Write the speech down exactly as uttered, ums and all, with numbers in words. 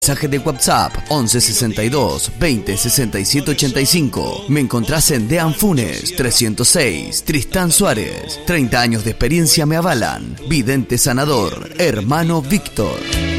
Mensaje de WhatsApp once sesenta y dos veinte sesenta y siete ochenta y cinco. Me encontrás en Dean Funes trescientos seis, Tristán Suárez. treinta años de experiencia me avalan. Vidente sanador, hermano Víctor.